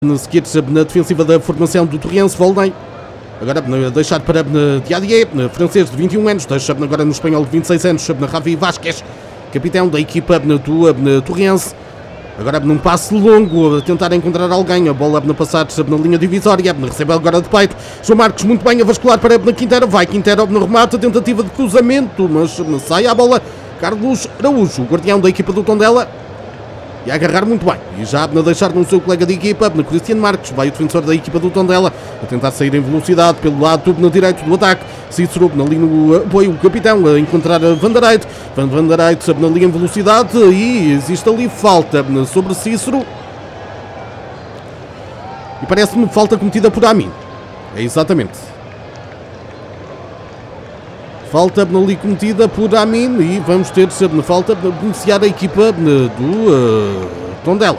seguir na defensiva da formação do Torrense. Volney agora deixar para Diadier, francês de 21 anos, deixa agora no espanhol de 26 anos, Javi Vázquez, capitão da equipa do Torrense. Agora num passe longo, a tentar encontrar alguém, a bola passar na linha divisória, recebe agora de peito, João Marcos muito bem a vascular para Quintero, vai Quintero no remate, tentativa de cruzamento, mas sai a bola, Carlos Araújo, o guardião da equipa do Tondela, e a agarrar muito bem, e já a deixar no seu colega de equipa, Cristiano Marques, vai o defensor da equipa do Tondela, a tentar sair em velocidade pelo lado direito do ataque, Cícero ali no apoio, o capitão a encontrar Van der Eyck ali em velocidade, e existe ali falta sobre Cícero, e parece-me falta cometida por Amin, é exatamente. Falta ali cometida por Amin e vamos ter falta de beneficiar a equipa do Tondela.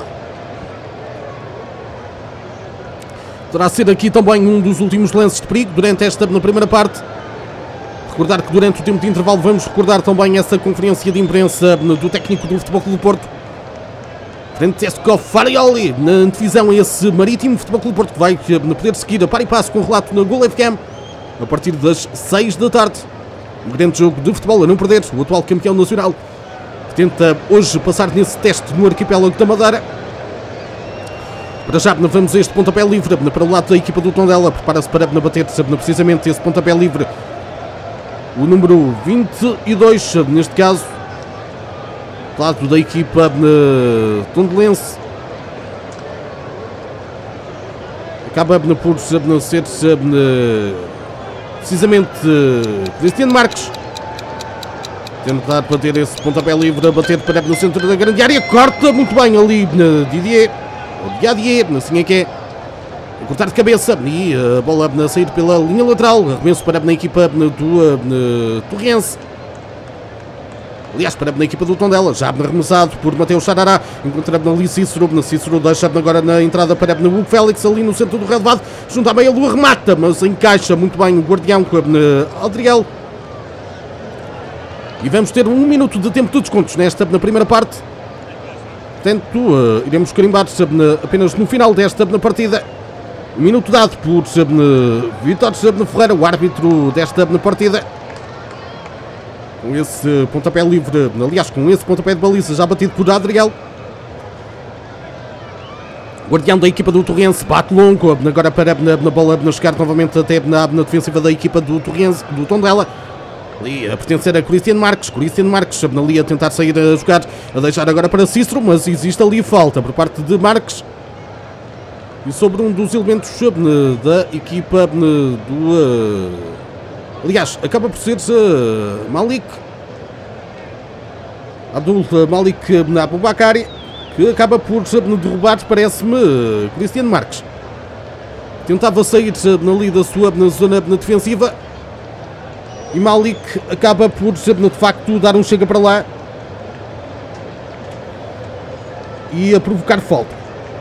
Poderá ser aqui também um dos últimos lances de perigo durante esta na primeira parte. Recordar que durante o tempo de intervalo vamos recordar também essa conferência de imprensa do técnico do Futebol Clube do Porto, Francesco Farioli, na antevisão a esse Marítimo Futebol Clube do Porto, que vai poder seguir a par e passo com o relato na Gol FM a partir das 6 da tarde. Um grande jogo de futebol a não perder, o atual campeão nacional, que tenta hoje passar nesse teste no arquipélago da Madeira. Para já vamos a este pontapé livre para o lado da equipa do Tondela, prepara-se para bater precisamente esse pontapé livre, o número 22, neste caso, do lado da equipa tondelense. Acaba por ser precisamente Cristiano Marques, tentar bater esse pontapé livre, a bater para no centro da grande área, corta muito bem ali Diadier, assim é que é, a cortar de cabeça, e a bola a sair pela linha lateral, arremesso para na equipa do Torrense, aliás para na equipa do Tondela, já arremessado por Mateus Xarará, encontra ali Cícero deixa agora na entrada para o Hugo Félix, ali no centro do relevado, junto à meia-lua, remata, mas encaixa muito bem o guardião com Adriel. E vamos ter 1 minuto de tempo de descontos na primeira parte, portanto iremos carimbar apenas no final desta partida. Minuto dado por Vítor Ferreira, o árbitro desta partida, com esse pontapé livre, aliás, com esse pontapé de baliza já batido por Adriel. Guardião da equipa do Torrense, bate longo, agora para na bola chegar novamente até na defensiva da equipa do Torrense, do Tondela. Ali a pertencer a Cristiano Marques ali a tentar sair a jogar, a deixar agora para Cícero, mas existe ali falta por parte de Marques. E sobre um dos elementos da equipa do... aliás, acaba por ser Malik Abdul Malik Abubakari, que acaba por derrubar, parece-me, Cristiano Marques. Tentava sair ali da sua zona defensiva e Malik acaba por, de facto, dar um chega para lá e a provocar falta.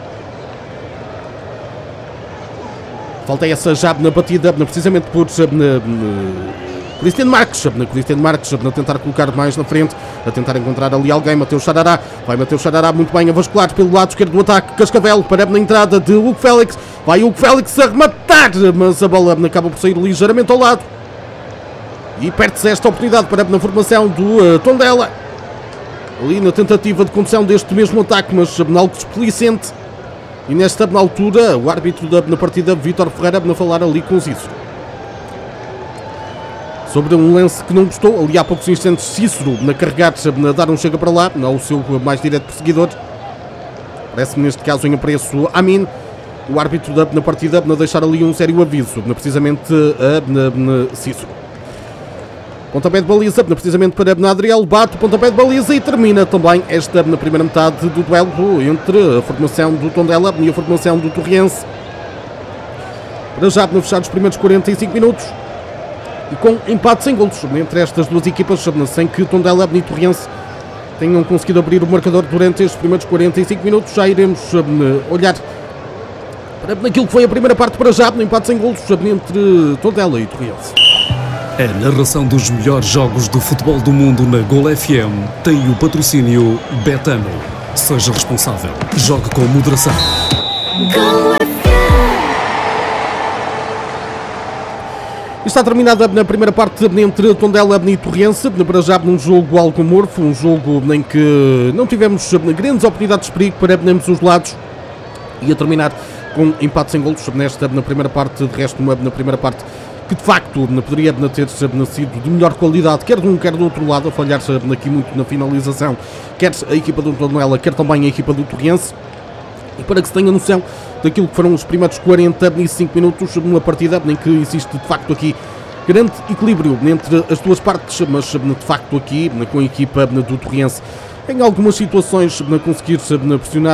Falta essa já na batida, precisamente por Cristiano Marques, a tentar colocar mais na frente, a tentar encontrar ali alguém, Mateus Xarará, vai Mateus Xarará muito bem a vascular pelo lado esquerdo do ataque, Cascavel, para na entrada de Hugo Félix, vai Hugo Félix a rematar, mas a bola acaba por sair ligeiramente ao lado, e perde-se esta oportunidade para na formação do Tondela, ali na tentativa de condução deste mesmo ataque, mas algo displicente. E nesta altura, o árbitro na partida, Vítor Ferreira, a falar ali com o Cícero sobre um lance que não gostou. Ali há poucos instantes, Cícero na carregar, a dar um chega para lá, ao seu mais direto perseguidor. Parece-me neste caso em apreço Amin. O árbitro na partida a deixar ali um sério aviso, precisamente a Cícero. Pontapé de baliza, precisamente para Adriel, bate o pontapé de baliza e termina também esta na primeira metade do duelo entre a formação do Tondela e a formação do Torrense. Para já fechar os primeiros 45 minutos e com empate sem golos entre estas duas equipas, sem que Tondela e Torrense tenham conseguido abrir o marcador durante estes primeiros 45 minutos. Já iremos olhar para aquilo que foi a primeira parte para já, no empate sem golos entre Tondela e Torrense. A narração dos melhores jogos do futebol do mundo na Gol FM tem o patrocínio Betano. Seja responsável. Jogue com moderação. Está terminada na primeira parte entre Tondela e Torrense, para já num jogo algo morfo, um jogo em que não tivemos grandes oportunidades de perigo para ambos os lados, e a terminar com empate sem golos na primeira parte. De resto, na primeira parte que de facto poderia ter sido de melhor qualidade, quer de um quer do outro lado, a falhar aqui muito na finalização, quer a equipa do Tondela, quer também a equipa do Torrense. E para que se tenha noção daquilo que foram os primeiros 45 minutos, uma partida em que existe de facto aqui grande equilíbrio entre as duas partes, mas de facto aqui com a equipa do Torrense em algumas situações conseguir pressionar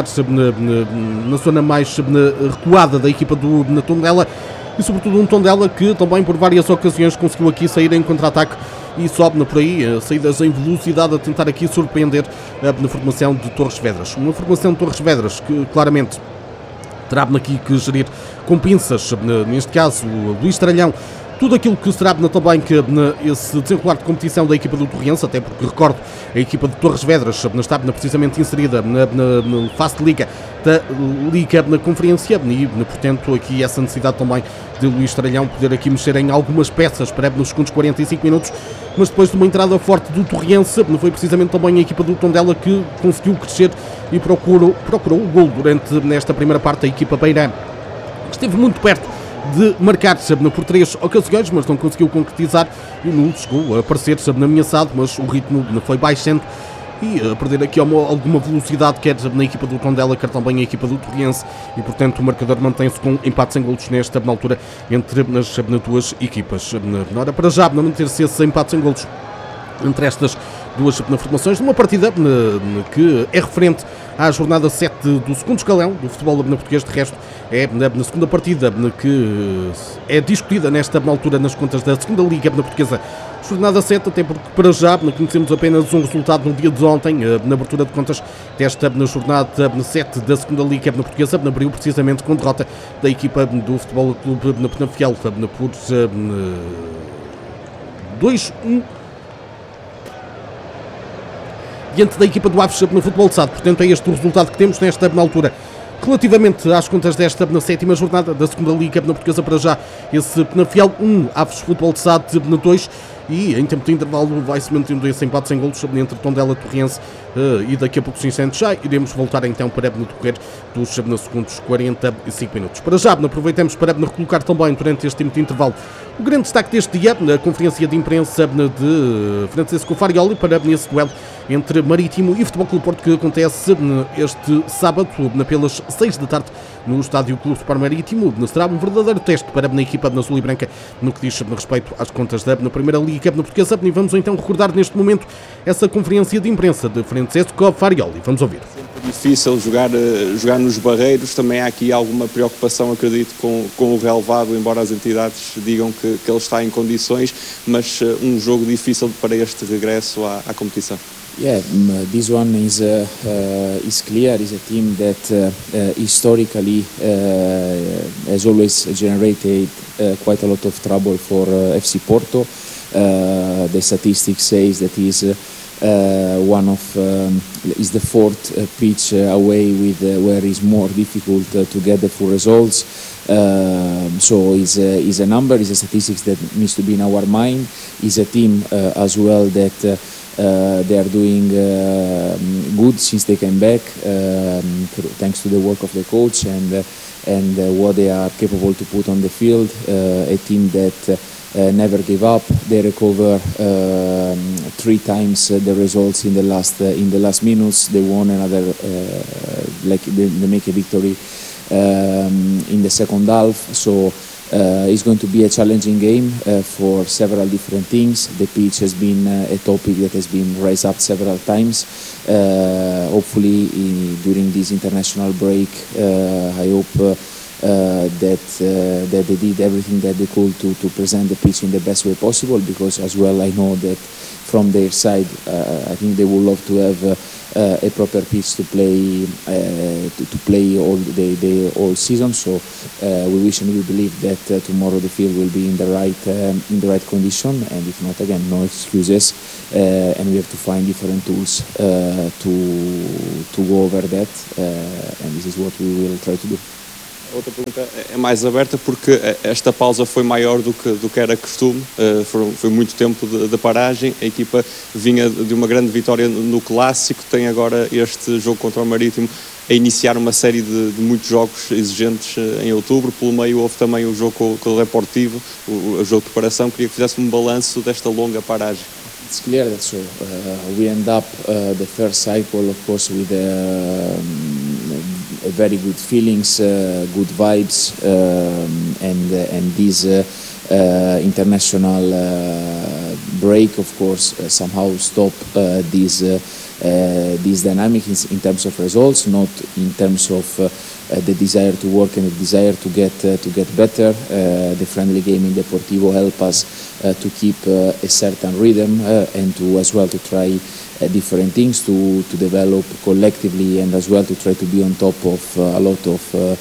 na zona mais recuada da equipa do Tondela, e sobretudo um Tondela que também por várias ocasiões conseguiu aqui sair em contra-ataque e sobe por aí, saídas em velocidade, a tentar aqui surpreender na formação de Torres Vedras. Uma formação de Torres Vedras que claramente terá aqui que gerir com pinças, neste caso o Luís Tralhão, tudo aquilo que será também que esse desenrolar de competição da equipa do Torrense, até porque recordo, a equipa de Torres Vedras está precisamente inserida na fase de Liga da Liga na Conferência, e portanto aqui essa necessidade também de Luís Tralhão poder aqui mexer em algumas peças para nos segundos 45 minutos, mas depois de uma entrada forte do Torrense, foi precisamente também a equipa do Tondela que conseguiu crescer e procurou o gol durante nesta primeira parte. A equipa beirã esteve muito perto de marcar-se por 3 ocasiões, mas não conseguiu concretizar, e o Nulo chegou a aparecer-se ameaçado, mas o ritmo foi baixando e a perder aqui alguma velocidade, quer na equipa do Tondela, quer também a equipa do Torrense, e portanto o marcador mantém-se com empate sem golos nesta altura entre as duas equipas. Ora, para já manter-se esse empate sem golos entre estas duas formações, numa partida que é referente à jornada 7 do segundo escalão do futebol português. De resto, é na segunda partida que é discutida nesta altura nas contas da segunda Liga Portuguesa, jornada 7, até porque para já conhecemos apenas um resultado no dia de ontem, na abertura de contas desta jornada 7 da segunda Liga Portuguesa, abriu precisamente com derrota da equipa do Futebol Clube Penafiel por 2-1 diante da equipa do Aves no Futebol de Sado. Portanto, é este o resultado que temos nesta altura. Relativamente às contas desta na sétima jornada da segunda Liga Portuguesa, para já esse Penafiel 1, Aves Futebol de Sado 2, e em tempo de intervalo vai-se mantendo esse empate sem golos entre Tondela e Torrense, e daqui a poucos instantes já iremos voltar então para no decorrer dos segundos 45 minutos. Para já aproveitamos para recolocar também durante este tempo de intervalo o grande destaque deste dia, na conferência de imprensa de Francisco Farioli para esse duelo entre Marítimo e Futebol Clube Porto, que acontece este sábado pelas 6 da tarde no Estádio Clube Sport Marítimo. Será um verdadeiro teste para a equipa na azul e branca no que diz respeito às contas da Primeira Liga Portuguesa. E vamos então recordar neste momento essa conferência de imprensa de Francisco Farioli. Vamos ouvir. Sempre difícil jogar nos Barreiros, também há aqui alguma preocupação, acredito, com o relevado, embora as entidades digam que ele está em condições, mas um jogo difícil para este regresso à competição. Yeah, this one is clear. Is a team that historically has always generated quite a lot of trouble for FC Porto. The statistics says that is is the fourth pitch away with where is more difficult to get the full results. So is a number, is a statistics that needs to be in our mind. Is a team as well that. They are doing good since they came back, thanks to the work of the coach and what they are capable to put on the field. A team that never gave up. They recover 3 times the results in the last minutes. They won another, they make a victory in the second half. So. It's going to be a challenging game for several different things. The pitch has been a topic that has been raised up several times. Hopefully, during this international break, I hope that they did everything that they could to present the pitch in the best way possible. Because as well, I know that from their side, I think they would love to have a proper pitch to play all season. So we wish and we believe that tomorrow the field will be in the right condition, and if not, again, no excuses, and we have to find different tools to go over that, and this is what we will try to do. A outra pergunta é mais aberta porque esta pausa foi maior do que era costume, foi muito tempo de paragem, a equipa vinha de uma grande vitória no Clássico, tem agora este jogo contra o Marítimo a iniciar uma série de muitos jogos exigentes em outubro, pelo meio houve também o jogo com o Deportivo, o jogo de preparação, queria que fizesse um balanço desta longa paragem. It's clear that so we end up the first cycle, of course, with very good feelings, good vibes, and this international break, of course, somehow stop this dynamic in terms of results, not in terms of the desire to work and the desire to get better. The friendly game in Deportivo help us to keep a certain rhythm and to as well to try different things to develop collectively and as well to try to be on top of a lot of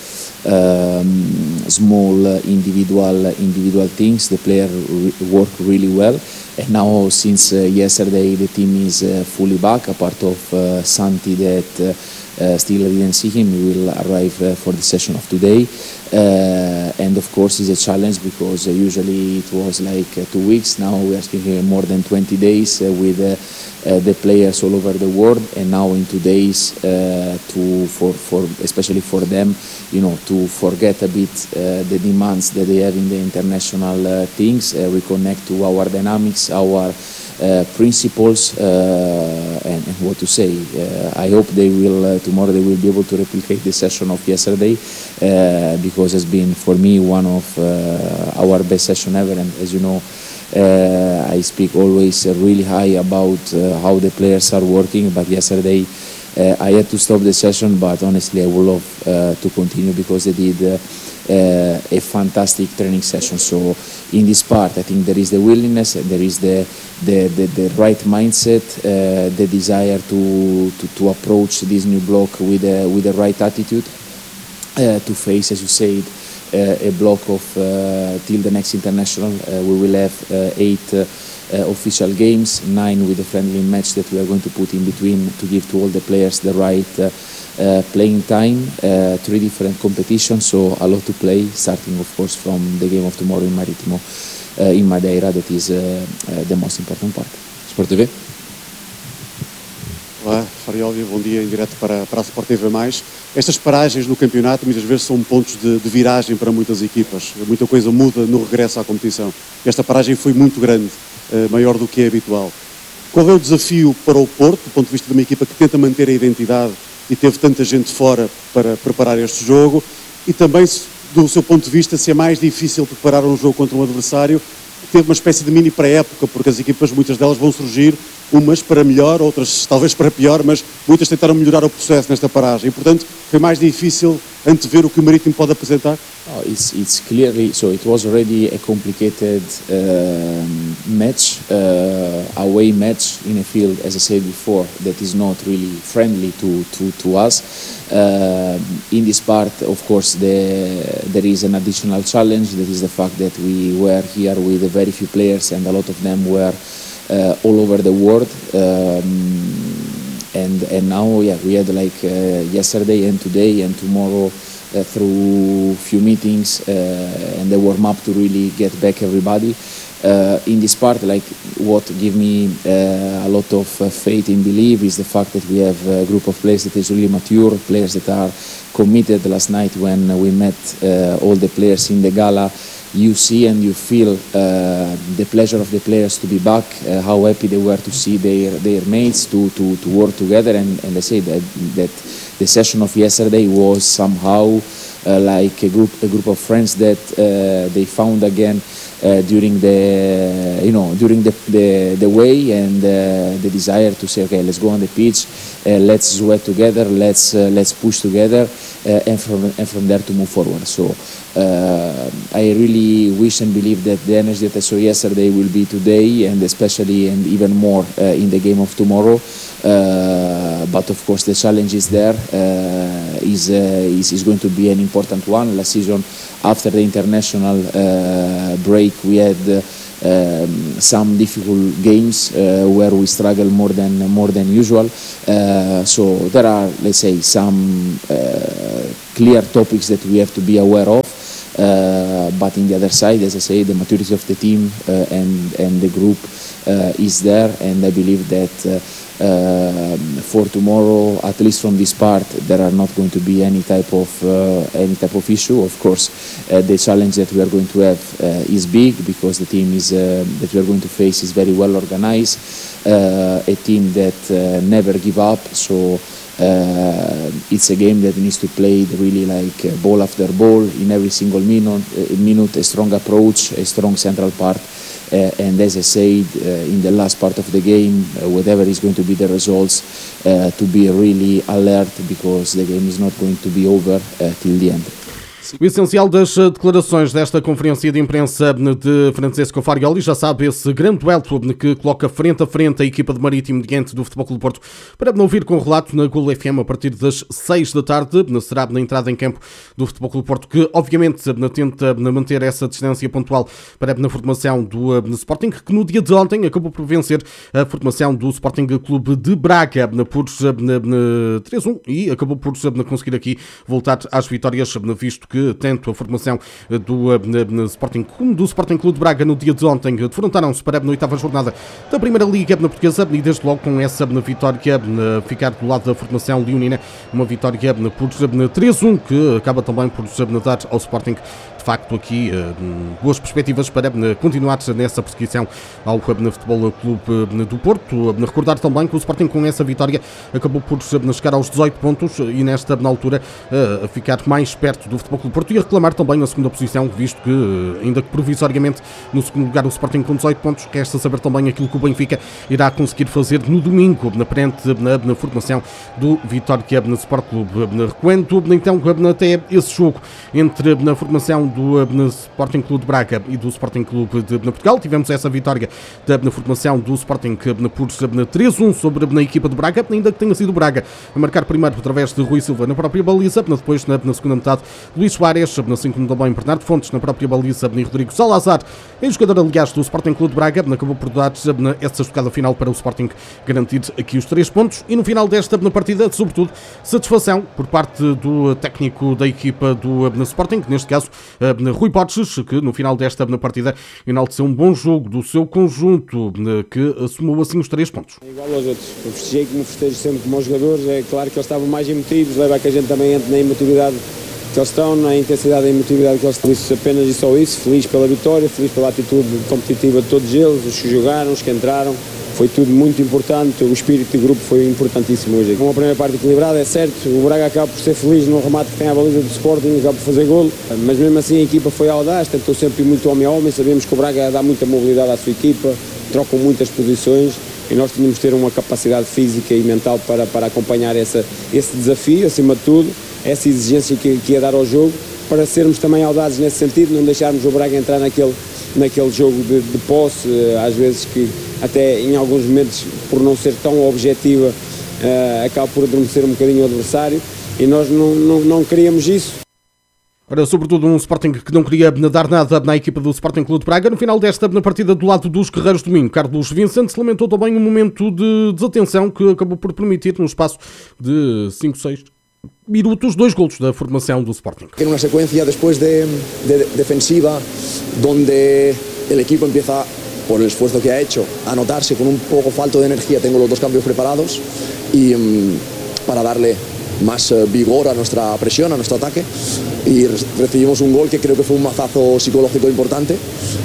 small individual things. The player work really well, and now since yesterday the team is fully back. A part of Santi that still didn't see him. He will arrive for the session of today, and of course it's a challenge because usually it was like 2 weeks. Now we are speaking more than 20 days with the players all over the world, and now in 2 days for especially for them, you know, to forget a bit the demands that they have in the international things, reconnect to our dynamics, our principles, and what to say. I hope they will tomorrow they will be able to replicate the session of yesterday because it's been for me one of our best session ever, and as you know, I speak always really high about how the players are working, but yesterday I had to stop the session, but honestly I would love to continue because they did a fantastic training session. So in this part I think there is the willingness, there is the right mindset, the desire to approach this new block with the right attitude, to face, as you said, a block of till the next international. We will have 8 official games, 9 with a friendly match that we are going to put in between to give to all the players the right playing time, 3 different competitions, so a lot to play, starting of course from the game of tomorrow in Marítimo, in Madeira. That is the most important part. Sport TV. Olá, Farioli, bom dia, em direto para a Sport TV+. Estas paragens no campeonato muitas vezes são pontos de viragem para muitas equipas. Muita coisa muda no regresso à competição. Esta paragem foi muito grande, maior do que é habitual. Qual é o desafio para o Porto, do ponto de vista de uma equipa que tenta manter a identidade e teve tanta gente fora para preparar este jogo? E também, do seu ponto de vista, se é mais difícil preparar um jogo contra um adversário que teve uma espécie de mini pré-época, porque as equipas, muitas delas vão surgir, umas para melhor, outras talvez para pior, mas muitas tentaram melhorar o processo nesta paragem. E, portanto, foi mais difícil antever o que o Marítimo pode apresentar? It's clearly, so it was already a complicated match, away match in a field, as I said before, that is not really friendly to us. In this part, of course, there is an additional challenge. That is the fact that we were here with very few players, and a lot of them were all over the world. And now, yeah, we had like yesterday and today and tomorrow through few meetings and the warm up to really get back everybody. In this part, like what give me a lot of faith and belief is the fact that we have a group of players that is really mature, players that are committed. Last night when we met all the players in the gala, you see and you feel the pleasure of the players to be back, how happy they were to see their mates, to work together, and I say that the session of yesterday was somehow like a group of friends that they found again during the way, and the desire to say, okay, let's go on the pitch, let's sweat together, let's push together, and from there to move forward. So I really wish and believe that the energy that I saw yesterday will be today, and especially and even more in the game of tomorrow. But of course the challenge is there, is going to be an important one. Last season, after the international break, we had some difficult games where we struggle more than usual. So there are, let's say, some clear topics that we have to be aware of. But in the other side, as I say, the maturity of the team and the group is there, and I believe that for tomorrow, at least from this part, there are not going to be any type of issue. Of course, the challenge that we are going to have is big, because the team that we are going to face is very well organized, a team that never give up. So it's a game that needs to play really like ball after ball in every single minute, a strong approach, a strong central part. And as I said, in the last part of the game, whatever is going to be the results, to be really alert, because the game is not going to be over till the end. O essencial das declarações desta conferência de imprensa de Francesco Farioli, já sabe, esse grande duelo que coloca frente a frente a equipa de Marítimo diante do Futebol Clube do Porto, para não ouvir com relato na Gol FM a partir das 6 da tarde, será na entrada em campo do Futebol Clube do Porto, que obviamente tenta manter essa distância pontual para na formação do Sporting, que no dia de ontem acabou por vencer a formação do Sporting Clube de Braga por 3-1 e acabou por conseguir aqui voltar às vitórias, visto que tanto a formação do Sporting como do Sporting Clube de Braga no dia de ontem defrontaram-se para a 8ª jornada da Primeira Liga Portuguesa, e desde logo com essa vitória ficar do lado da formação leonina, uma vitória por 3-1 que acaba também por dar ao Sporting de facto aqui boas perspectivas para continuar nessa perseguição ao Futebol Clube do Porto. Recordar também que o Sporting, com essa vitória, acabou por chegar aos 18 pontos e nesta altura a ficar mais perto do Futebol Clube do Porto e a reclamar também na segunda posição, visto que ainda que provisoriamente no segundo lugar o Sporting com 18 pontos, resta saber também aquilo que o Benfica irá conseguir fazer no domingo na formação do Vitória Sport Clube. Recuando então até esse jogo entre a formação do Sporting Clube de Braga e do Sporting Clube de Portugal, tivemos essa vitória na formação do Sporting por 3-1 sobre a equipa de Braga, ainda que tenha sido Braga a marcar primeiro através de Rui Silva na própria baliza, depois na segunda metade Luís Soares, assim como também Bernardo Fontes na própria baliza e Rodrigo Salazar, em jogador aliás do Sporting Clube de Braga, acabou por dar essa jogada final para o Sporting garantir aqui os 3 pontos e no final desta partida, sobretudo, satisfação por parte do técnico da equipa do Sporting, neste caso Rui Borges, que no final desta partida enalteceu um bom jogo do seu conjunto, que assumiu assim os 3 pontos. Igual aos outros, eu festejei como festejo sempre como aos jogadores, é claro que eles estavam mais emotivos, leva a que a gente também entre na emotividade que eles estão, na intensidade e emotividade que eles estão, isso apenas e só isso, feliz pela vitória, feliz pela atitude competitiva de todos eles, os que jogaram, os que entraram. Foi tudo muito importante, o espírito do grupo foi importantíssimo hoje. Uma primeira parte equilibrada, é certo, o Braga acaba por ser feliz no remate que tem à baliza do Sporting, acaba por fazer golo, mas mesmo assim a equipa foi audaz, tentou sempre ir muito homem a homem, sabíamos que o Braga dá muita mobilidade à sua equipa, trocam muitas posições e nós tínhamos de ter uma capacidade física e mental para acompanhar esse desafio, acima de tudo, essa exigência que ia dar ao jogo, para sermos também audazes nesse sentido, não deixarmos o Braga entrar naquele jogo de posse, às vezes que até em alguns momentos, por não ser tão objetiva, acaba por adormecer um bocadinho o adversário e nós não queríamos isso. Ora, sobretudo um Sporting que não queria dar nada na equipa do Sporting Clube de Braga. No final desta partida do lado dos Guerreiros do Minho, Carlos Vicente lamentou também um momento de desatenção que acabou por permitir, num espaço de 5-6 minutos, 2 golos da formación do Sporting. En una secuencia después de defensiva donde el equipo empieza, por el esfuerzo que ha hecho, a notarse con un poco falto de energía. Tengo los 2 cambios preparados y para darle más vigor a nuestra presión, a nuestro ataque, y recibimos un gol que creo que fue un mazazo psicológico importante,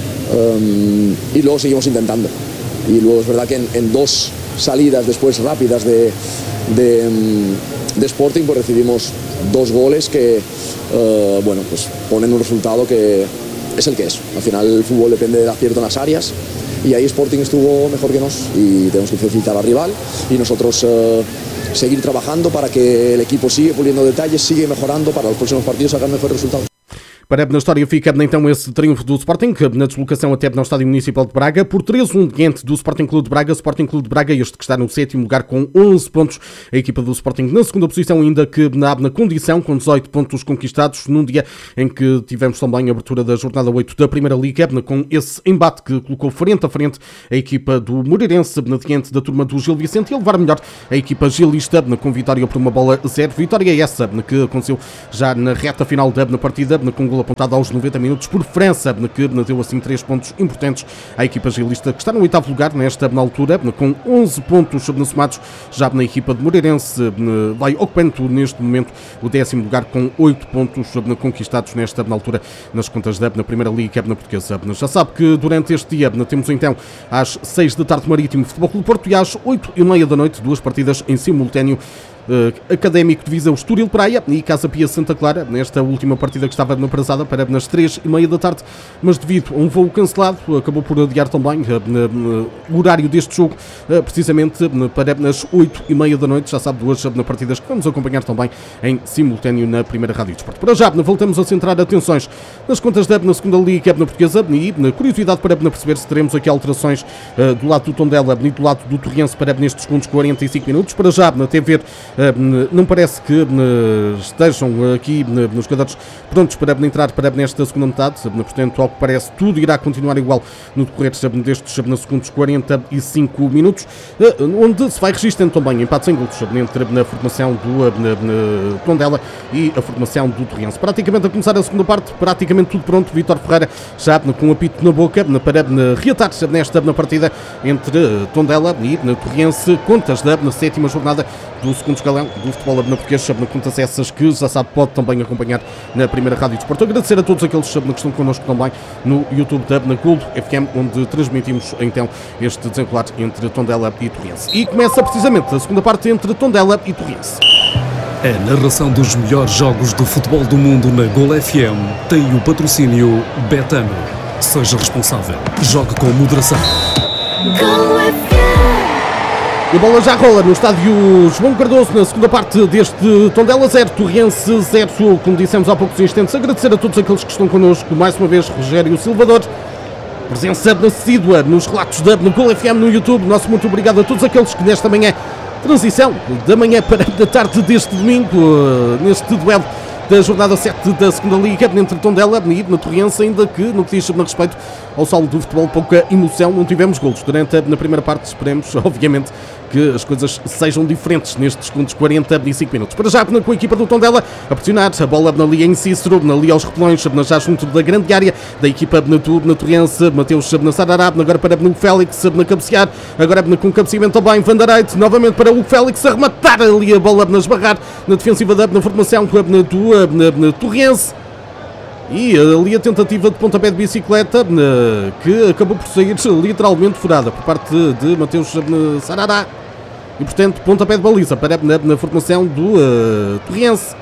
y luego seguimos intentando. Y luego es verdad que en 2 salidas después rápidas de Sporting, pues recibimos 2 goles que bueno, pues ponen un resultado que es el que es. Al final el fútbol depende del acierto en las áreas y ahí Sporting estuvo mejor que nos y tenemos que felicitar al rival y nosotros seguir trabajando para que el equipo siga puliendo detalles, sigue mejorando para los próximos partidos, sacar mejores resultados. Para na história fica então esse triunfo do Sporting na deslocação até no Estádio Municipal de Braga por 3-1 diante do Sporting Clube de Braga. Sporting Clube de Braga, este que está no 7º lugar com 11 pontos. A equipa do Sporting na segunda posição, ainda que na condição, com 18 pontos conquistados, num dia em que tivemos também a abertura da jornada 8 da Primeira Liga, com esse embate que colocou frente a frente a equipa do Moreirense diante da turma do Gil Vicente e a levar melhor a equipa gilista com vitória por 1-0. Vitória essa que aconteceu já na reta final da partida, com gol apontado aos 90 minutos por França, que deu assim 3 pontos importantes à equipa gilista, que está no 8º lugar nesta altura, com 11 pontos somados. Já na equipa de Moreirense vai ocupando neste momento o 10º lugar com 8 pontos conquistados nesta altura nas contas da Primeira Liga portuguesa. Já sabe que durante este dia temos então às 6 da tarde Marítimo Futebol Clube Porto e às 8h30 da noite 2 partidas em simultâneo. Académico de Viseu Estoril Praia e Casa Pia Santa Clara, nesta última partida que estava atrasada para nas 3h30 da tarde, mas devido a um voo cancelado acabou por adiar também o horário deste jogo, precisamente para nas 8h30 da noite. Já sabe, 2 partidas que vamos acompanhar também em simultâneo na Primeira Rádio Desporto. Para já voltamos a centrar atenções nas contas na segunda Liga portuguesa e na curiosidade para perceber se teremos aqui alterações do lado do Tondela e do lado do Torrense para nestes segundos 45 minutos. Para já na TV não parece que estejam aqui nos jogadores prontos para entrar para nesta segunda metade, portanto, ao que parece, tudo irá continuar igual no decorrer destes segundos 45 minutos, onde se vai registrando também empates em golos entre a formação do Tondela e a formação do Torrense. Praticamente a começar a segunda parte, praticamente tudo pronto. Vítor Ferreira já com um apito na boca para reatar nesta partida entre Tondela e Torrense, contas da 7ª jornada do segundo escalão do futebol português, contas essas que já sabe pode também acompanhar na Primeira Rádio Desporto. Agradecer a todos aqueles que estão connosco também no YouTube da Gold FM, onde transmitimos então este desenrolar entre Tondela e Torrense. E começa precisamente a segunda parte entre Tondela e Torrense. A narração dos melhores jogos do futebol do mundo na Gol FM tem o patrocínio Betano. Seja responsável. Jogue com moderação. E a bola já rola no estádio João Cardoso na segunda parte deste Tondela 0, Torrense 0. Como dissemos há poucos instantes, agradecer a todos aqueles que estão connosco, mais uma vez Rogério Silvador, presença assídua nos relatos da Gol FM no YouTube. Nosso muito obrigado a todos aqueles que nesta manhã, transição da manhã para a tarde deste domingo, neste duelo da jornada 7 da segunda Liga entre Tondela e Torrense, ainda que no que diz no respeito ao saldo do futebol, pouca emoção, não tivemos golos durante na primeira parte. Esperemos, obviamente, que as coisas sejam diferentes nestes segundos 45 minutos. Para já, com a equipa do Tondela a pressionar a bola ali em Cícero, ali aos repelões, já junto da grande área da equipa na Torrense, Mateus na Sarará, agora para o Félix na cabecear, agora com cabeceamento também Van der Eyck, novamente para o Félix a rematar ali a bola na esbarrar na defensiva na formação do Torrense. E ali a tentativa de pontapé de bicicleta que acabou por sair literalmente furada por parte de Mateus Sarará. E portanto, pontapé de baliza para na formação do Torrense.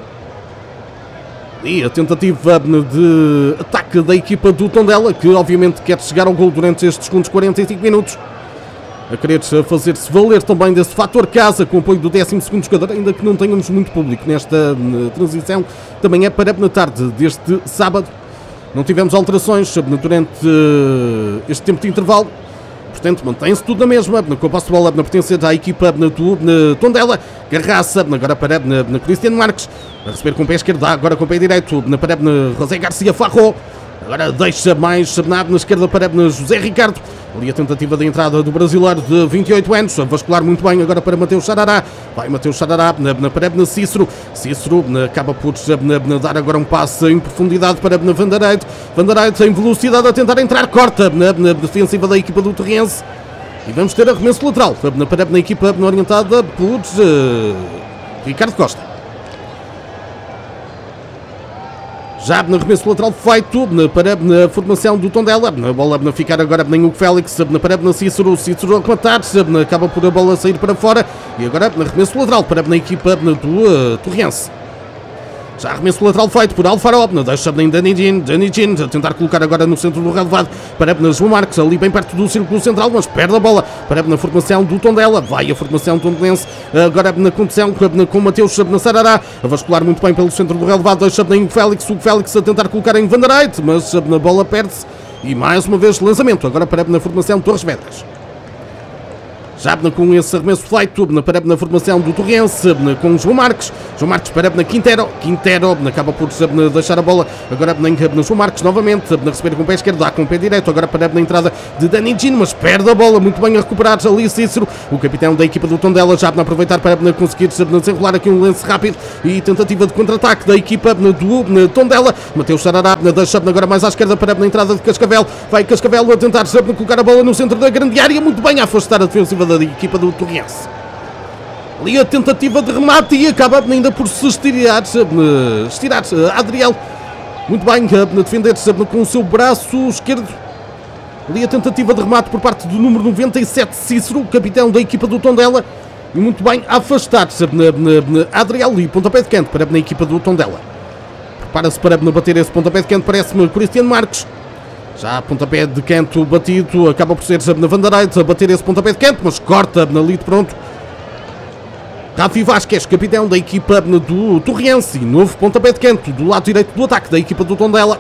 E a tentativa de ataque da equipa do Tondela, que obviamente quer chegar ao gol durante estes segundos 45 minutos. A querer fazer-se valer também desse fator casa, com o apoio do 12º jogador, ainda que não tenhamos muito público nesta transição. Também é para na tarde deste sábado. Não tivemos alterações durante este tempo de intervalo. Portanto, mantém-se tudo na mesma, com a posse de bola pertencente à equipa na Tondela. Garraça, agora para Cristiano Marques, a receber com o pé esquerdo, agora com o pé direito, para José Garcia Farro. Agora deixa mais na esquerda para José Ricardo. Ali a tentativa de entrada do brasileiro de 28 anos, a vascular muito bem agora para Mateus Sarará. Vai Mateus Sarará para Cícero. Cícero acaba por dar agora um passe em profundidade para Van der Eyck. Van der Eyck em velocidade a tentar entrar, corta na defensiva da equipa do Torrense. E vamos ter arremesso lateral para a equipa orientada por Ricardo Costa. Já no arremesso lateral feito para a formação do Tondela. A bola a ficar agora em Hugo Félix para Cícero. Cícero a rematar, acaba por a bola sair para fora. E agora arremesso lateral para a equipa do Torrense. Já arremesso lateral feito por Alfaro, deixa bem Danny Jean a tentar colocar agora no centro do relevado para João Marcos, ali bem perto do círculo central, mas perde a bola para na formação do Tondela. Vai a formação tondelense agora na condição com Mateus Sarará a vascular muito bem pelo centro do relevado, deixa bem o Félix a tentar colocar em Van der Eyck, mas na bola perde-se e mais uma vez lançamento agora para na formação Torres Vedras. Já com esse arremesso feito para na formação do Torrense com João Marques para Quintero acaba por deixar a bola agora na João Marques novamente a receber com o pé esquerdo, dá com o pé direito agora para na entrada de Danny Jean, mas perde a bola, muito bem a recuperar ali Cícero, o capitão da equipa do Tondela, já a aproveitar para conseguir desenrolar aqui um lance rápido e tentativa de contra-ataque da equipa do Tondela. Mateus Sarará deixa agora mais à esquerda para na entrada de Cascavel, vai Cascavel a tentar colocar a bola no centro da grande área, muito bem a afastar a defensiva da equipa do Torrense. Ali a tentativa de remate e acaba ainda por se estirar Adriel, muito bem a defender-se com o seu braço esquerdo. Ali a tentativa de remate por parte do número 97 Cícero, capitão da equipa do Tondela, e muito bem a afastar-se Adriel e pontapé de canto para a equipa do Tondela. Prepara-se para bater esse pontapé de canto, parece-me Cristiano Marques. Já pontapé de canto batido, acaba por ser na Van der Eyck a bater esse pontapé de canto, mas corta ali de pronto. Rafi Vasquez, capitão da equipa do Torrense, novo pontapé de canto do lado direito do ataque da equipa do Tondela.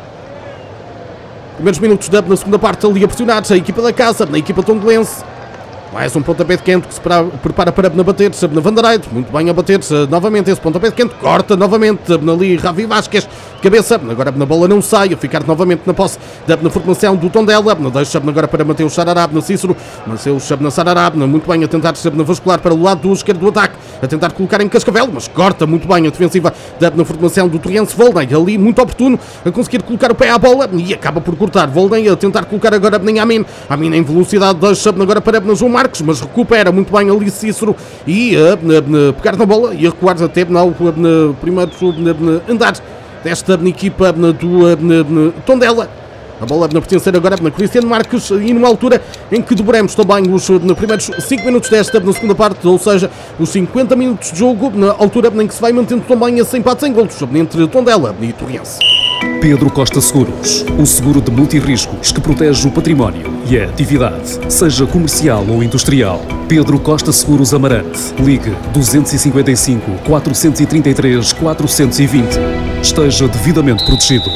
Primeiros minutos na segunda parte ali a pressionar a equipa da casa, na equipa tondelense. Mais um pontapé de canto que se prepara para bater-se na Van der Eyck, muito bem a bater-se novamente esse pontapé de canto, corta novamente ali Rafi Vasquez, de cabeça, agora na bola não sai, a ficar novamente na posse na formação do Tondela, deixa agora para Mateus Sarará, na Cícero, Mateus Sarará, muito bem a tentar vascular para o lado do esquerdo do ataque, a tentar colocar em Cascavel, mas corta muito bem a defensiva na formação do Torrense. Volney ali muito oportuno a conseguir colocar o pé à bola e acaba por cortar. Volney a tentar colocar agora em Amin em velocidade, deixa agora para João Marcos, mas recupera muito bem ali Cícero e pegar na bola e a recuar até no primeiro andar desta equipa do Tondela. A bola pertencer agora na Cristiano Marques e numa altura em que dobramos também os primeiros 5 minutos desta na segunda parte, ou seja, os 50 minutos de jogo, na altura em que se vai mantendo também esse empate em golos entre Tondela e Torrense. Pedro Costa Seguros, o seguro de multirriscos que protege o património e a atividade, seja comercial ou industrial. Pedro Costa Seguros Amarante. Ligue 255 433 420. Esteja devidamente protegido.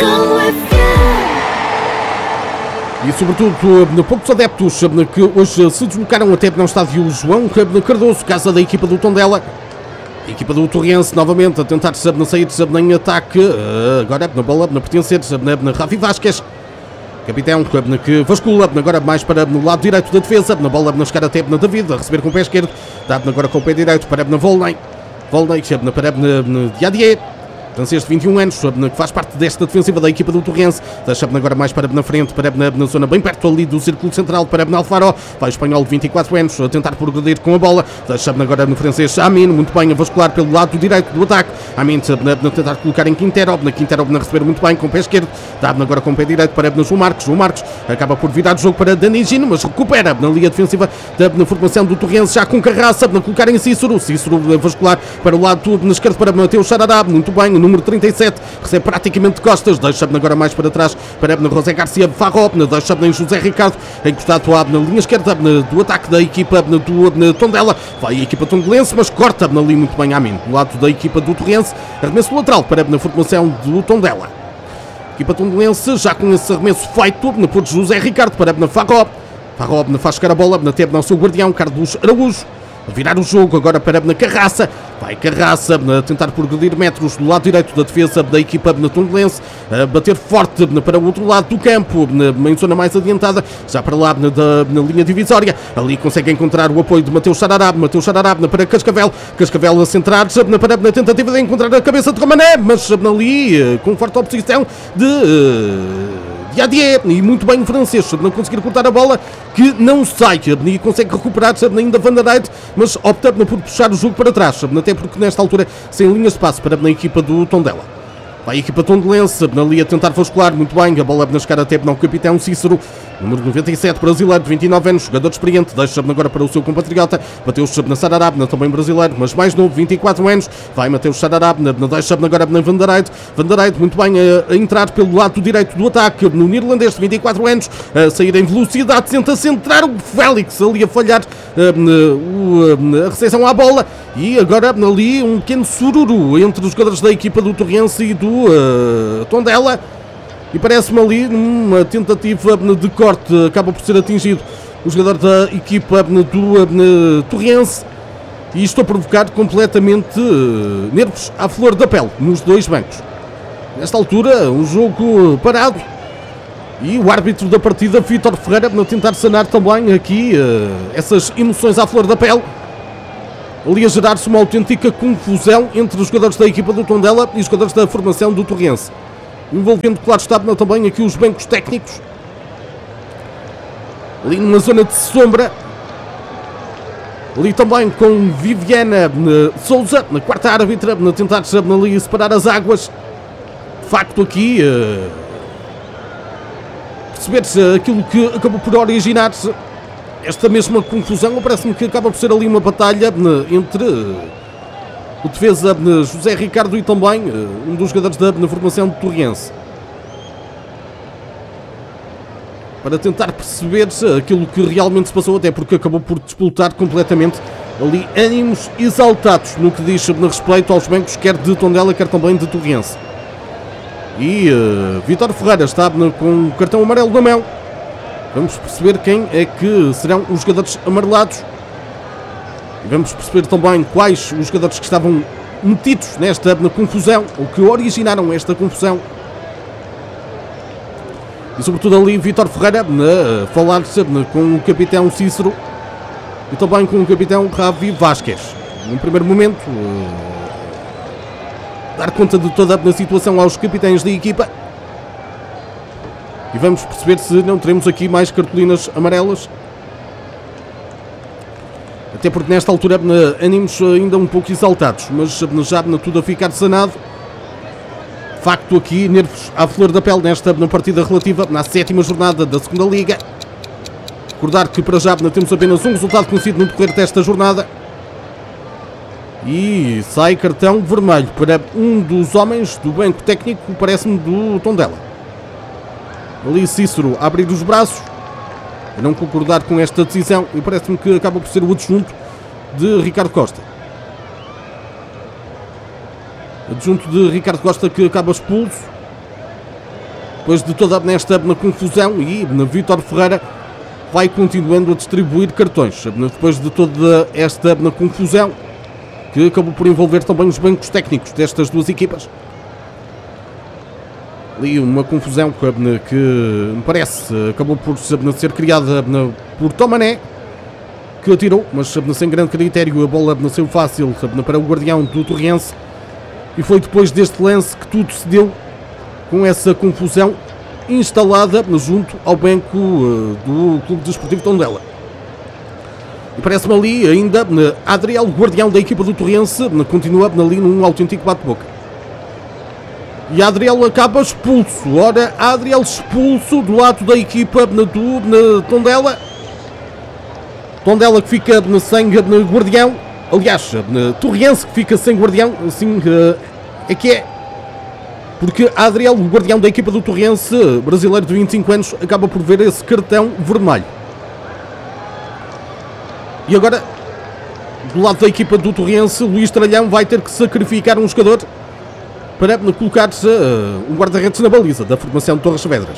E sobretudo poucos adeptos que hoje se deslocaram até no estádio João Cardoso, casa da equipa do Tondela. A equipa do Torrense novamente a tentar sair em ataque, agora na bola na pertencer na Rafi Vasquez, capitão que vascula agora mais para no lado direito da defesa, na bola na chegar até na David, a receber com o pé esquerdo, dá agora com o pé direito para na Volney para Diadier, francês de 21 anos, que faz parte desta defensiva da equipa do Torrense, deixa agora mais para na frente, para na zona bem perto ali do círculo central, para Alfaro, vai o espanhol de 24 anos, a tentar progredir com a bola, deixa agora no francês Amin, muito bem a vascular pelo lado direito do ataque, Amin a tentar colocar em Quintero a receber muito bem com o pé esquerdo, dá agora com o pé direito para João Marques acaba por virar o jogo para Danny Jean, mas recupera na linha defensiva na formação do Torrense, já com Carraça, a colocar em Cícero a vascular para o lado esquerdo para Mateus Sarará, muito bem, número 37, recebe praticamente de costas, deixa-me agora mais para trás para José Garcia Farro, deixa-me em José Ricardo, encostado na linha esquerda do ataque da equipa do Tondela, vai a equipa tondelense, mas corta ali muito bem Amin, do lado da equipa do Torrense, arremesso lateral para a formação do Tondela. Equipa tondelense já com esse arremesso feito, por José Ricardo para Farro faz chegar a bola, teve no seu guardião Carlos Araújo, a virar o jogo agora para na Carraça, vai Carraça a tentar progredir metros do lado direito da defesa da equipa tondelense, a bater forte para o outro lado do campo, em zona mais adiantada, já para lá na linha divisória, ali consegue encontrar o apoio de Mateus Sarará para Cascavel a centrar para na tentativa de encontrar a cabeça de Romané, mas ali com forte oposição de Diadier, e muito bem o francês, não conseguir cortar a bola, que não sai, e consegue recuperar ainda Van der Eyck, mas opta por puxar o jogo para trás, até porque nesta altura sem linhas de passe para a equipa do Tondela. Vai a equipa tondelense, ali a tentar vascular, muito bem, a bola a chegar até o capitão Cícero, número 97, brasileiro, de 29 anos, jogador experiente, deixa agora para o seu compatriota, Mateus na Sararabna, também brasileiro, mas mais novo, 24 anos, vai Mateus Sararabna, deixa agora na Van der Eyde, muito bem, a entrar pelo lado direito do ataque, no neerlandês, de 24 anos, a sair em velocidade, tenta centrar o Félix, ali a falhar a recepção à bola, e agora ali um pequeno sururu entre os jogadores da equipa do Torrense e do Tondela, e parece-me ali uma tentativa de corte, acaba por ser atingido o jogador da equipa do Torrense, e isto a provocar completamente nervos à flor da pele nos dois bancos. Nesta altura, um jogo parado, e o árbitro da partida, Vítor Ferreira, a tentar sanar também aqui essas emoções à flor da pele, ali a gerar-se uma autêntica confusão entre os jogadores da equipa do Tondela e os jogadores da formação do Torrense, envolvendo, claro está, também aqui os bancos técnicos, ali numa zona de sombra, ali também com Viviana Souza, na quarta árbitra, a tentar ali separar as águas. De facto aqui perceber-se aquilo que acabou por originar-se esta mesma confusão. Parece-me que acaba por ser ali uma batalha entre o defesa José Ricardo e também um dos jogadores da formação de Torrense, para tentar perceber aquilo que realmente se passou, até porque acabou por disputar completamente ali ânimos exaltados no que diz respeito aos bancos, quer de Tondela, quer também de Torrense. E Vítor Ferreira está com o cartão amarelo na mão. Vamos perceber quem é que serão os jogadores amarelados. E vamos perceber também quais os jogadores que estavam metidos nesta confusão, ou que originaram esta confusão. E sobretudo ali Vítor Ferreira a falar com o capitão Cícero e também com o capitão Ravi Vasquez. Num primeiro momento, dar conta de toda a situação aos capitães da equipa. E vamos perceber se não teremos aqui mais cartolinas amarelas. Até porque nesta altura ânimos ainda um pouco exaltados, mas já tudo a ficar sanado. De facto aqui nervos à flor da pele nesta partida relativa na 7ª jornada da segunda Liga. Recordar que para já temos apenas um resultado conhecido no decorrer desta jornada. E sai cartão vermelho para um dos homens do banco técnico, parece-me do Tondela. Ali Cícero a abrir os braços, a não concordar com esta decisão, e parece-me que acaba por ser o adjunto de Ricardo Costa. Adjunto de Ricardo Costa que acaba expulso depois de toda esta confusão, e Vítor Ferreira vai continuando a distribuir cartões depois de toda esta confusão que acabou por envolver também os bancos técnicos destas duas equipas. Ali uma confusão que me parece acabou por ser criada por Tomané, que atirou, mas sem grande critério, a bola saiu fácil para o guardião do Torrense, e foi depois deste lance que tudo se deu, com essa confusão instalada junto ao banco do Clube Desportivo Tondela. E parece-me ali ainda Adriel, guardião da equipa do Torrense, continua ali num autêntico bate-boca. E Adriel acaba expulso. Ora, Adriel expulso do lado da equipa do Tondela. Tondela que fica sem guardião. Aliás, Torrense que fica sem guardião. Assim é que é. Porque Adriel, o guardião da equipa do Torrense, brasileiro de 25 anos, acaba por ver esse cartão vermelho. E agora, do lado da equipa do Torrense, Luís Tralhão vai ter que sacrificar um jogador para colocar-se um guarda-redes na baliza da formação de Torres Vedras.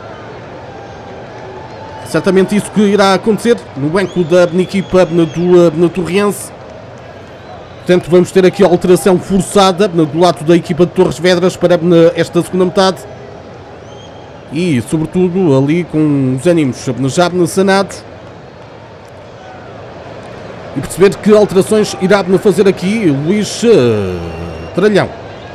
Certamente isso que irá acontecer no banco da equipa do Torrense. Portanto, vamos ter aqui a alteração forçada do lado da equipa de Torres Vedras para esta segunda metade. E, sobretudo, ali com os ânimos já sanados. E perceber que alterações irá fazer aqui Luís Tralhão.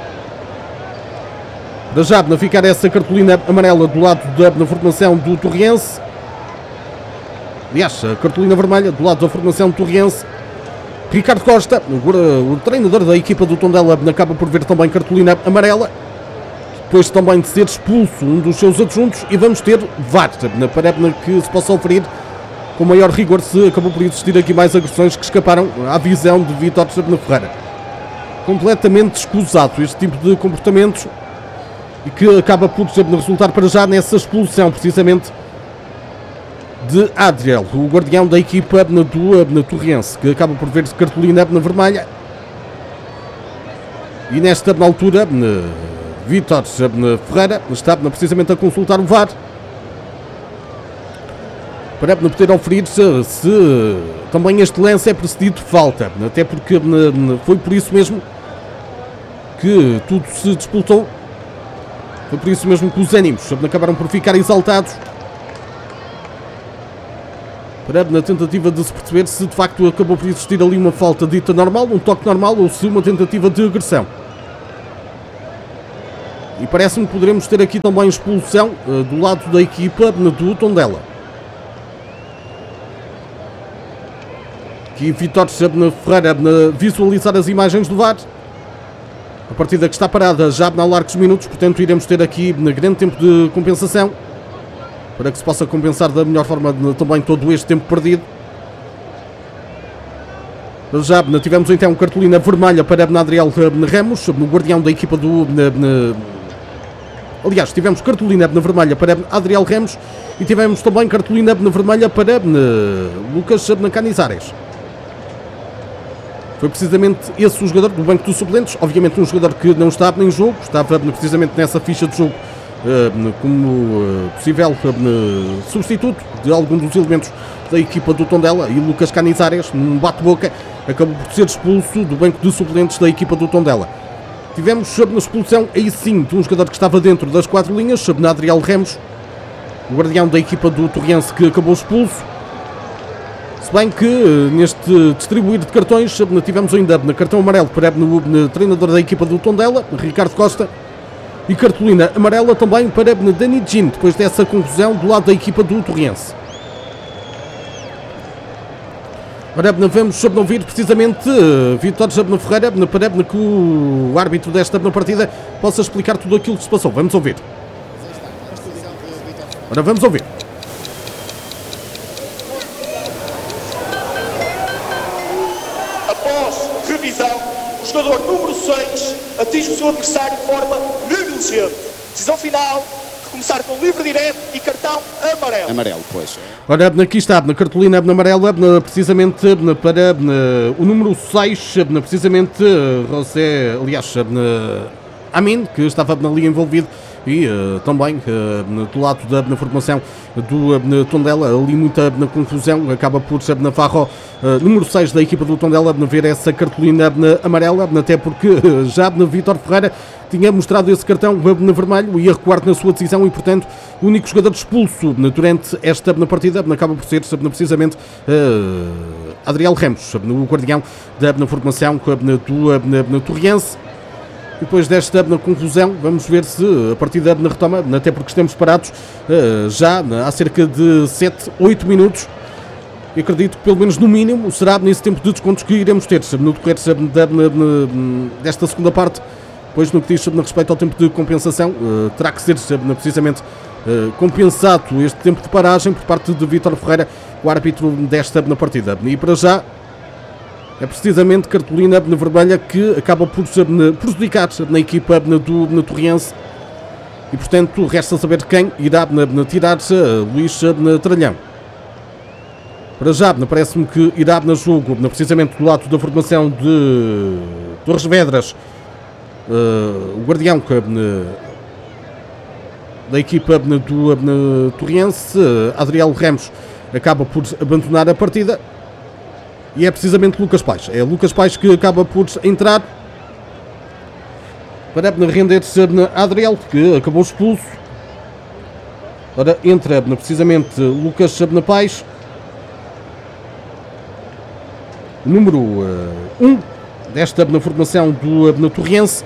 Para já ficar essa cartolina amarela do lado da formação do Torrense. Aliás, a cartolina vermelha do lado da formação do Torrense. Ricardo Costa, o treinador da equipa do Tondela, acaba por ver também cartolina amarela. depois também de ser expulso um dos seus adjuntos, e vamos ter VAR para que se possa oferir com maior rigor se acabou por existir aqui mais agressões que escaparam à visão de Vítor Ferreira. Completamente escusado este tipo de comportamentos, e que acaba por resultar para já nessa expulsão precisamente de Adriel, o guardião da equipa do Torrense, que acaba por ver cartolina vermelha. E nesta altura Vítor Ferreira está precisamente a consultar o VAR para poder oferir se também este lance é precedido de falta, até porque foi por isso mesmo que tudo se disputou, foi por isso mesmo que os ânimos acabaram por ficar exaltados, para na tentativa de se perceber se de facto acabou por existir ali uma falta dita normal, um toque normal, ou se uma tentativa de agressão. E parece-me que poderemos ter aqui também expulsão do lado da equipa do Tondela. Aqui Vítor Ferreira visualizar as imagens do VAR. A partida que está parada já há largos minutos, portanto iremos ter aqui grande tempo de compensação, para que se possa compensar da melhor forma também todo este tempo perdido. Já tivemos então cartolina vermelha para Adriel Ramos, no guardião da equipa do... Aliás, tivemos cartolina vermelha para Adriel Ramos e tivemos também cartolina vermelha para Lucas Canizares. Foi precisamente esse o jogador do banco dos suplentes, obviamente um jogador que não estava em jogo, estava precisamente nessa ficha de jogo como possível substituto de algum dos elementos da equipa do Tondela, e Lucas Canizares, num bate-boca, acabou por ser expulso do banco de suplentes da equipa do Tondela. Tivemos na expulsão, aí sim, de um jogador que estava dentro das 4 linhas, Adriel Ramos, o guardião da equipa do Torrense, que acabou expulso. Se bem que neste distribuir de cartões tivemos ainda cartão amarelo para o treinador da equipa do Tondela, Ricardo Costa, e cartolina amarela também para Dani Jean, depois dessa confusão do lado da equipa do Torrense. Agora vamos ouvir precisamente Vítor Ferreira para que o árbitro desta partida possa explicar tudo aquilo que se passou. Vamos ouvir. Agora vamos ouvir. Após revisão, o jogador número 6 atinge o seu adversário de forma negligente. Decisão final, começar com livre direto e cartão amarelo. Amarelo, pois. Ora, aqui está, na cartolina amarela, precisamente para o número 6, precisamente José, aliás, Amin, que estava ali envolvido, e também do lado da formação do Tondela, ali muita confusão, acaba por ser na Farro, número 6 da equipa do Tondela, ver essa cartolina amarela, até porque já Vítor Ferreira tinha mostrado esse cartão vermelho e ia recuar na sua decisão, e portanto o único jogador expulso durante esta partida acaba por ser precisamente Adriel Ramos, o guardião da formação do Torrense. Depois desta confusão, vamos ver se a partida retoma, até porque estamos parados já há cerca de 7, 8 minutos. E acredito que pelo menos no mínimo será nesse tempo de descontos que iremos ter no decorrer desta segunda parte. Pois no que diz respeito ao tempo de compensação, terá que ser precisamente compensado este tempo de paragem por parte de Vítor Ferreira, o árbitro desta partida. E para já é precisamente cartolina vermelha que acaba por prejudicar na equipa do Torrense, e portanto resta saber quem irá tirar-se Luís Tralhão. Para já parece-me que irá na jogo precisamente do lado da formação de Torres Vedras, o guardião da equipa do Torrense, Adriel Ramos, acaba por abandonar a partida, e é precisamente Lucas Paes. É Lucas Paes que acaba por entrar para render-se a Adriel, que acabou expulso. Ora, entra precisamente Lucas Paes, número 1 desta formação do Torrense.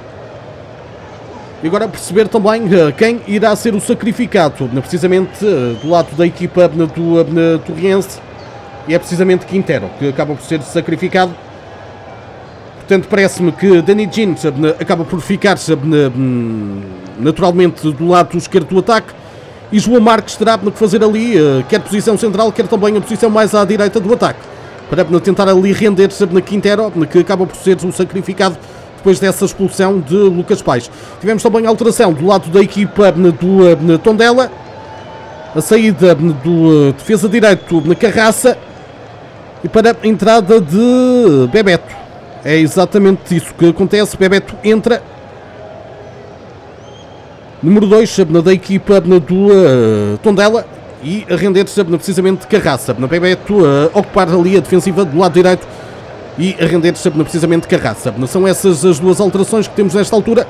E agora perceber também quem irá ser o sacrificado, precisamente do lado da equipa do Torrense, e é precisamente Quintero que acaba por ser sacrificado. Portanto, parece-me que Danny Jean acaba por ficar naturalmente do lado esquerdo do ataque e João Marques terá que fazer ali quer posição central, quer também a posição mais à direita do ataque, para tentar ali render na Quintero, que acaba por ser o sacrificado depois dessa expulsão de Lucas Paes. Tivemos também a alteração do lado da equipa do Tondela, a saída do defesa direito na Carraça e para a entrada de Bebeto. É exatamente isso que acontece. Bebeto entra, número 2 da equipa do Tondela, e a render-se precisamente de Carraça. Bebeto a ocupar ali a defensiva do lado direito e a render-se precisamente de Carraça. São essas as duas alterações que temos nesta altura.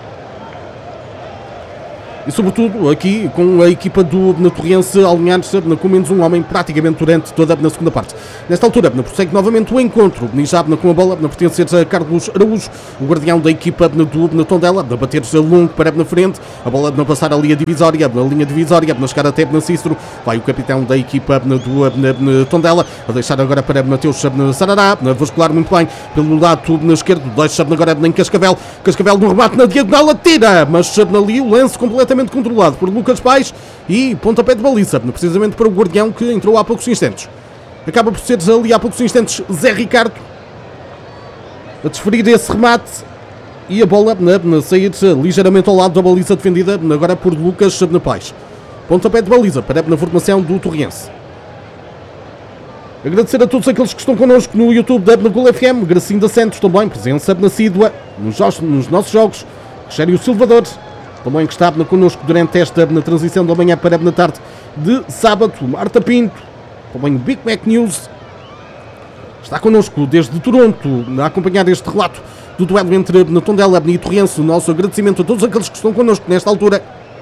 E sobretudo aqui com a equipa do Torrense alinhar-se com menos um homem praticamente durante toda a segunda parte. Nesta altura prossegue novamente o encontro, já com a bola pertencer a Carlos Araújo, o guardião da equipa do Tondela, a bater-se longo para na frente, a bola a passar ali a divisória, na linha divisória, a chegar até na Cícero, vai o capitão da equipa do Tondela, a deixar agora para Mateus Sarará, a vascular muito bem pelo lado esquerdo, deixa agora em Cascavel no remate na diagonal, atira, mas ali o lance completamente controlado por Lucas Paes e pontapé de baliza, precisamente para o guardião que entrou há poucos instantes. Acaba por ser ali há poucos instantes Zé Ricardo a desferir esse remate e a bola a sair ligeiramente ao lado da baliza defendida agora por Lucas Paes. Pontapé de baliza para a formação do Torrense. Agradecer a todos aqueles que estão connosco no YouTube da Gol FM, Gracinda Santos também, presença assídua nos nossos jogos, Rogério Silvador também que está connosco durante esta transição da manhã para a tarde de sábado, Marta Pinto, também o Big Mac News, está connosco desde Toronto a acompanhar este relato do duelo entre Tondela e Torrense. O nosso agradecimento a todos aqueles que estão connosco nesta altura.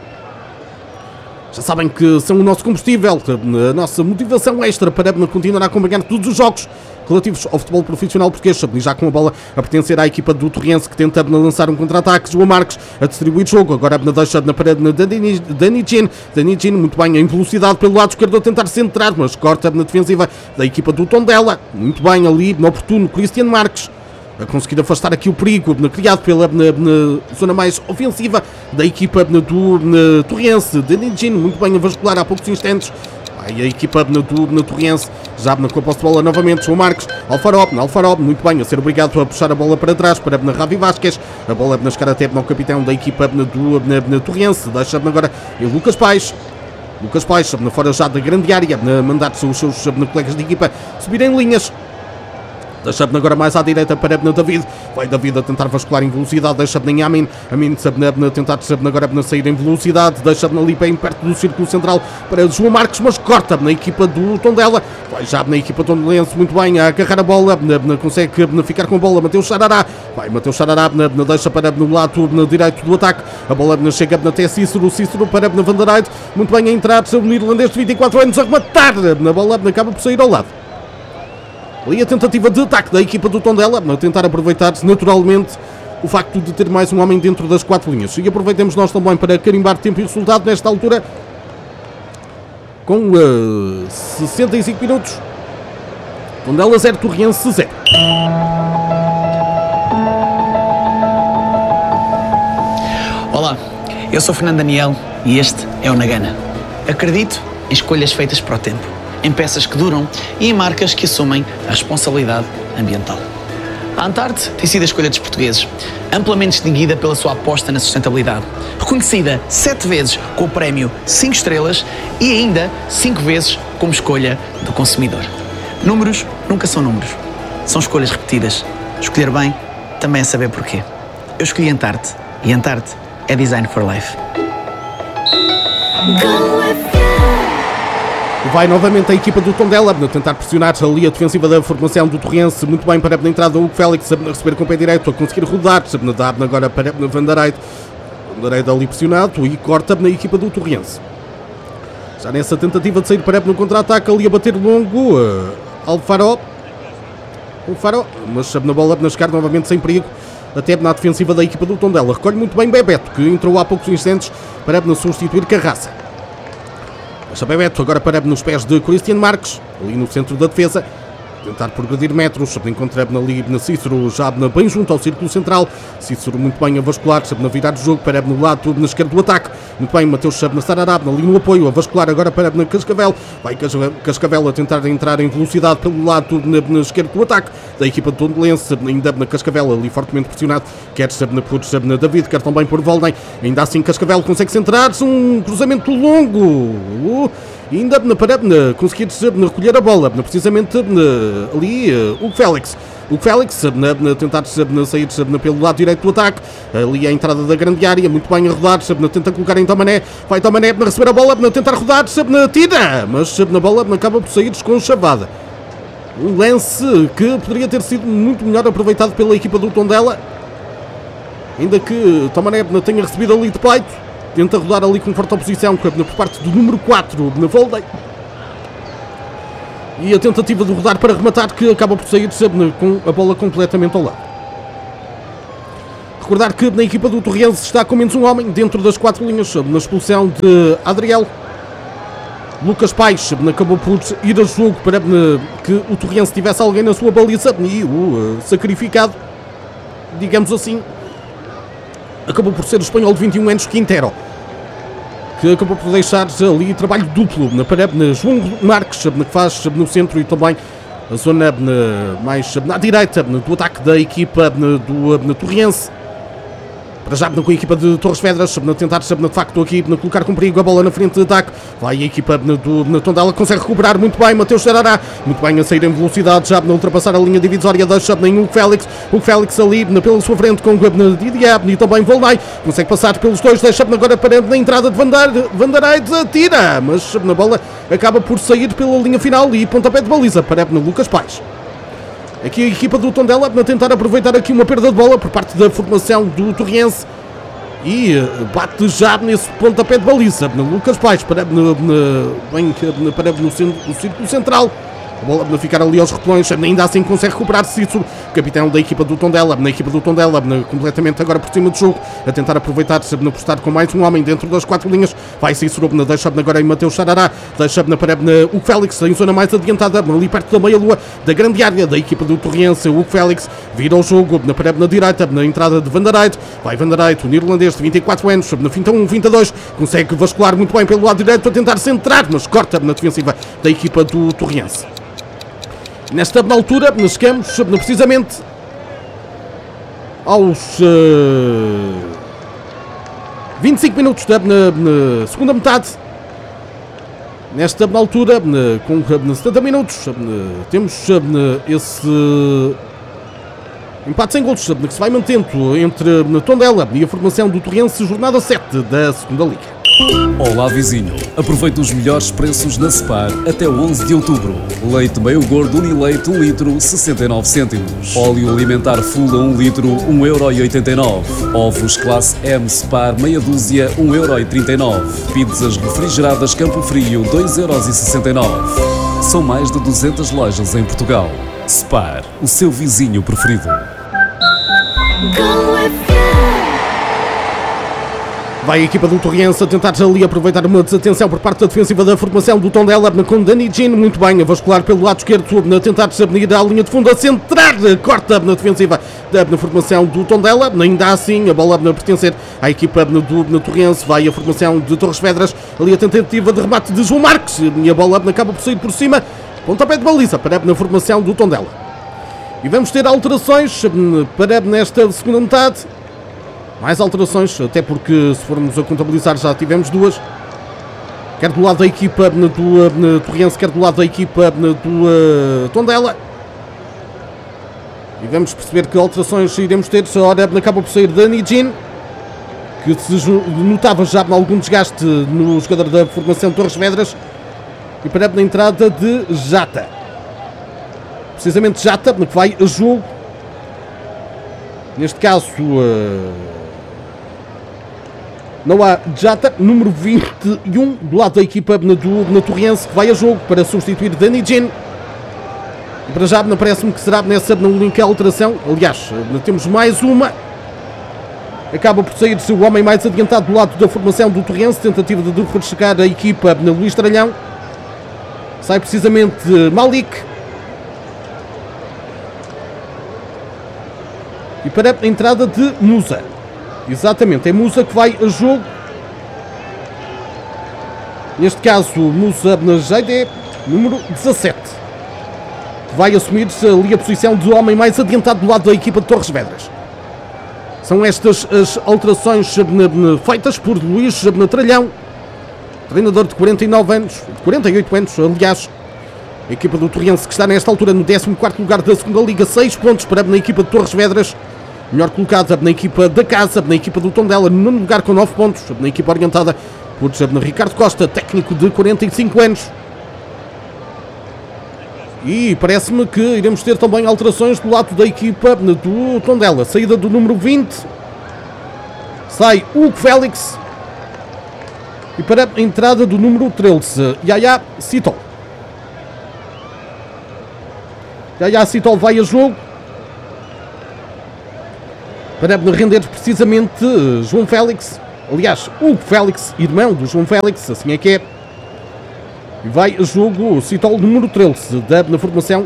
Já sabem que são o nosso combustível, a nossa motivação extra para continuar a acompanhar todos os jogos relativos ao futebol profissional português, já com a bola a pertencer à equipa do Torrense, que tenta lançar um contra-ataque. João Marques a distribuir jogo, agora deixa na parede Danny Jean, muito bem, em velocidade pelo lado esquerdo a tentar centrar, mas corta na defensiva da equipa do Tondela, muito bem ali, no oportuno, Cristiano Marques a conseguir afastar aqui o perigo criado pela zona mais ofensiva da equipa do Torrense. Danny Jean, muito bem a vascular há poucos instantes. Aí a equipa do Torrense já com a posse de bola novamente. João Marques, Alfaró, muito bem, a ser obrigado a puxar a bola para trás para Ravi Vasquez. A bola a chegar até ao capitão da equipa do Torrense. Deixa agora e Lucas Paes, fora já da grande área, a mandar-se os seus colegas de equipa subirem linhas. Deixa agora mais à direita para David. Vai David a tentar vascular em velocidade. Deixa em Amin a tentar agora sair em velocidade. Deixa ali bem perto do círculo central para João Marques, mas corta na equipa do Tondela. Vai já na equipa tondelense, muito bem, a agarrar a bola. Consegue ficar com a bola. Mateus Sarará. Vai Mateus Sarará, deixa para no lado direito do ataque. A bola chega até Cícero para Van der Eyde. Muito bem a entrar. O irlandês de 24 anos a rematar. Na bola acaba por sair ao lado. Ali a tentativa de ataque da equipa do Tondela, a tentar aproveitar-se naturalmente o facto de ter mais um homem dentro das 4 linhas. E aproveitemos nós também para carimbar tempo e resultado nesta altura, com 65 minutos. Tondela 0, Torrense 0. Olá, eu sou Fernando Daniel e este é o Nagana. Acredito em escolhas feitas para o tempo, em peças que duram e em marcas que assumem a responsabilidade ambiental. A Antarte tem sido a escolha dos portugueses, amplamente distinguida pela sua aposta na sustentabilidade, reconhecida 7 vezes com o prémio 5 estrelas e ainda 5 vezes como escolha do consumidor. Números nunca são números, são escolhas repetidas. Escolher bem também é saber porquê. Eu escolhi Antarte e Antarte é Design for Life. Vai novamente a equipa do Tondela a tentar pressionar ali a defensiva da formação do Torrense. Muito bem para a entrada o Hugo Félix a receber com o pé direito, a conseguir rodar. Dá agora para Van der Eyde. Van der Eyde ali pressionado e corta na equipa do Torrense. Já nessa tentativa de sair para no contra-ataque, ali a bater longo. Alfaró, mas na bola a chegar novamente sem perigo até na defensiva da equipa do Tondela. Recolhe muito bem Bebeto, que entrou há poucos instantes para substituir Carraça. Deixa Bebeto agora para nos pés de Cristiano Marques, ali no centro da defesa. tentar progredir metros, encontra ali na Cícero, já bem junto ao círculo central. Cícero muito bem a vascular, na virar o jogo para no lado na esquerda do ataque. Muito bem, Mateus na Sarará, ali no apoio, a vascular agora para na Cascavel. Vai Cascavel a tentar entrar em velocidade pelo lado na esquerda do ataque da equipa de Tondelense, ainda na Cascavel, ali fortemente pressionado. Quer por David, quer também por Volney. Ainda assim Cascavel consegue centrar, um cruzamento longo. Ainda para conseguir recolher a bola, precisamente ali o Félix. O Félix a tentar sair pelo lado direito do ataque, ali a entrada da grande área, muito bem a rodar, tenta colocar em Tomané, vai Tomané a receber a bola, a tentar rodar, tira, mas na bola acaba por sair desconchavada. Um lance que poderia ter sido muito melhor aproveitado pela equipa do Tondela, ainda que Tomané tenha recebido ali de peito. Tenta rodar ali com forte oposição por parte do número 4 na Volney. E a tentativa de rodar para rematar, que acaba por sair com a bola completamente ao lado. Recordar que na equipa do Torriense está com menos um homem dentro das 4 linhas, na expulsão de Adriel. Lucas Paes acabou por ir a jogo para que o Torriense tivesse alguém na sua baliza e o sacrificado, digamos assim, acabou por ser o espanhol de 21 anos, Quintero, que acabou por deixar ali trabalho duplo para João Marques, que faz no centro e também a zona mais à direita do ataque da equipa do Torriense. Para já com a equipa de Torres Vedras, tentar de facto aqui colocar com perigo a bola na frente de ataque. Vai a equipa do Tondela, consegue recuperar muito bem Mateus Sarará, muito bem a sair em velocidade, já ultrapassar a linha divisória, deixa em o Félix ali pela sua frente com o Didier e também Volney, consegue passar pelos dois, deixa agora para na entrada de Vandareide, tira, mas na bola acaba por sair pela linha final e pontapé de baliza para Lucas Paes. Aqui a equipa do Tondela a tentar aproveitar aqui uma perda de bola por parte da formação do Torriense e bate já nesse pontapé de baliza. Lucas Paes para no círculo central. A bola a ficar ali aos repelões, ainda assim consegue recuperar Cícero, capitão da equipa do Tondela. Na equipa do Tondela, completamente agora por cima do jogo, a tentar aproveitar, apostar com mais um homem dentro das 4 linhas. Vai Cícero, deixa agora em Mateus Sarará, deixa para o Félix, em zona mais adiantada, ali perto da meia-lua, da grande área da equipa do Torriense. O Félix vira o jogo, na direita, na entrada de Vandareide. Vai Vandareide, o neerlandês de 24 anos, na finta 1, finta 2, consegue vascular muito bem pelo lado direito, a tentar centrar, mas corta na defensiva da equipa do Torriense. Nesta altura, chegamos precisamente aos 25 minutos da segunda metade. Nesta altura, com 70 minutos, temos esse empate sem golos que se vai mantendo entre Tondela e a formação do Torriense, jornada 7 da segunda liga. Olá vizinho, aproveite os melhores preços na Spar até 11 de outubro. Leite meio gordo Unileite 1 litro 69 cêntimos. Óleo alimentar full a 1 litro 1,89€. Ovos classe M Spar meia dúzia 1,39€. Pizzas refrigeradas Campo Frio 2,69€. São mais de 200 lojas em Portugal. Spar, o seu vizinho preferido. Vai a equipa do Torriense a tentar ali aproveitar uma desatenção por parte da defensiva da formação do Tondela, com Dani Jean, muito bem, a vascular pelo lado esquerdo, a tentar ir à linha de fundo, a centrar, corta na defensiva da formação do Tondela, ainda assim a bola a pertencer à equipa do Torriense. Vai a formação de Torres Vedras, ali a tentativa de remate de João Marques, e a bola acaba por sair por cima, pontapé de baliza para a formação do Tondela. E vamos ter alterações para nesta segunda metade. Mais alterações, até porque se formos a contabilizar já tivemos duas. Quer do lado da equipa do Torriense, quer do lado da equipa do Tondela. E vamos perceber que alterações iremos ter. Ora, acaba por sair Dani Jean, que se notava já algum desgaste no jogador da formação Torres Vedras. E para a entrada de Jata. Precisamente Jata, que vai a jogo. Neste caso... não há Jata, número 21, do lado da equipa do Torriense, que vai a jogo para substituir Dani Jean. E para já, parece-me que será nessa única alteração. Aliás, temos mais uma. Acaba por sair o homem mais adiantado do lado da formação do Torriense, tentativa de refrescar a equipa Luís Tralhão. Sai precisamente Malik. E para a entrada de Musa. Exatamente, é Musa que vai a jogo. Neste caso, Musa Benajede, número 17. Que vai assumir ali a posição de homem mais adiantado do lado da equipa de Torres Vedras. São estas as alterações feitas por Luís Tralhão, treinador de 49 anos, de 48 anos, aliás. A equipa do Torrense que está nesta altura no 14º lugar da segunda Liga, 6 pontos para na equipa de Torres Vedras. Melhor colocada na equipa da casa, na equipa do Tondela, no nono lugar com 9 pontos, na equipa orientada por Ricardo Costa, técnico de 45 anos. E parece-me que iremos ter também alterações do lado da equipa do Tondela. Saída do número 20, sai Hugo Félix. E para a entrada do número 13, Yaya Citol. Yaya Citol vai a jogo. Para render precisamente João Félix. Aliás, Hugo Félix, irmão do João Félix, assim é que é. E vai a jogo o Citol número 13 na formação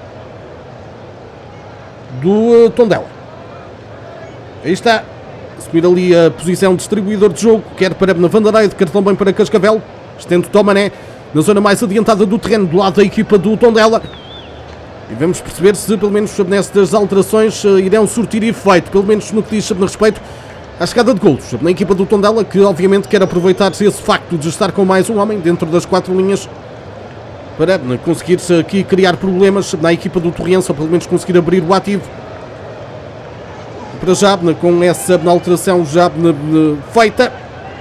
do Tondela. Aí está. Subir ali a posição de distribuidor de jogo, quer para na Vandareide, quer também para Cascavel. Estendo Tomané na zona mais adiantada do terreno, do lado da equipa do Tondela. E vamos perceber se, pelo menos nestas alterações, irão surtir efeito, pelo menos no que diz a respeito à chegada de golos na equipa do Tondela, que obviamente quer aproveitar esse facto de estar com mais um homem dentro das 4 linhas para conseguir aqui criar problemas na equipa do Torrense, ou pelo menos conseguir abrir o ativo. Para já, com essa alteração já feita,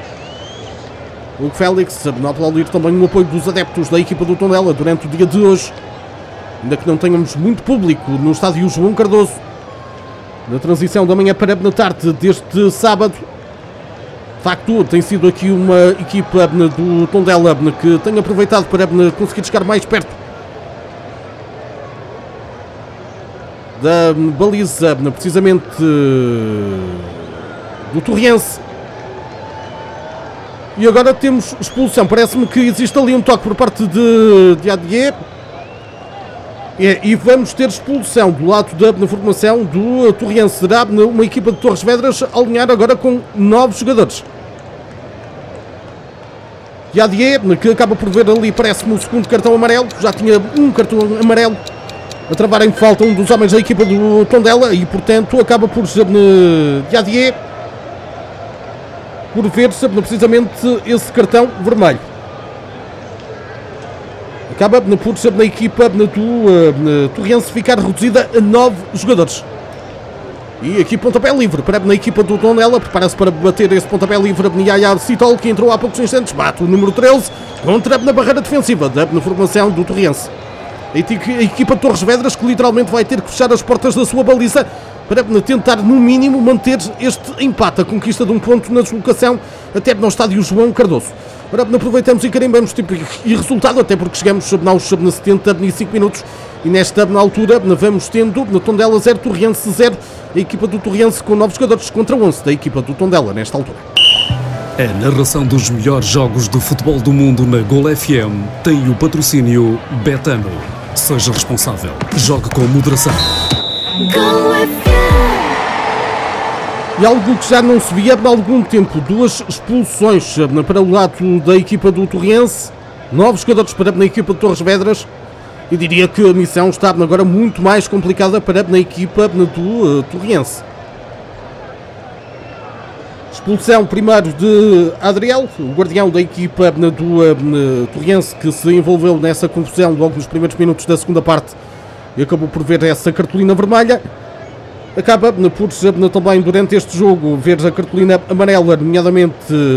o Félix a aplaudir também o apoio dos adeptos da equipa do Tondela durante o dia de hoje. Ainda que não tenhamos muito público no estádio João Cardoso, na transição da manhã para a tarde deste sábado. De facto, tem sido aqui uma equipa do Tondela que tem aproveitado para conseguir chegar mais perto da baliza, precisamente do Torrense. E agora temos expulsão. Parece-me que existe ali um toque por parte de Adier. E vamos ter expulsão do lado da formação do Torrense. Será uma equipa de Torres Vedras a alinhar agora com 9 jogadores. Yadier, que acaba por ver ali, parece-me, o segundo cartão amarelo. Já tinha um cartão amarelo a travar em falta um dos homens da equipa do Tondela. E, portanto, acaba por Yadier por ver precisamente esse cartão vermelho. Acaba por ser na equipa do Torrense ficar reduzida a 9 jogadores. E aqui pontapé livre para na equipa do Tondela. Prepara-se para bater esse pontapé livre de Yaya Citol, que entrou há poucos instantes. Bate o número 13 contra na barreira defensiva na formação do Torrense. A equipa de Torres Vedras que literalmente vai ter que fechar as portas da sua baliza para tentar no mínimo manter este empate, a conquista de um ponto na deslocação até no estádio João Cardoso. Ora, aproveitamos e carimbamos tempo e resultado, até porque chegamos aos 75 minutos e nesta altura vamos tendo no Tondela 0, Torrense 0, a equipa do Torrense com 9 jogadores contra 11 da equipa do Tondela nesta altura. A narração dos melhores jogos de futebol do mundo na Gol FM tem o patrocínio Betano. Seja responsável. Jogue com moderação. Gol FM. E algo que já não se via há algum tempo, 2 expulsões para o lado da equipa do Torrense, 9 jogadores para na equipa de Torres Vedras, e diria que a missão está agora muito mais complicada para na equipa do Torrense. Expulsão primeiro de Adriel, o guardião da equipa do Torrense, que se envolveu nessa confusão logo nos primeiros minutos da segunda parte e acabou por ver essa cartolina vermelha. Acaba por também durante este jogo ver a cartolina amarela, nomeadamente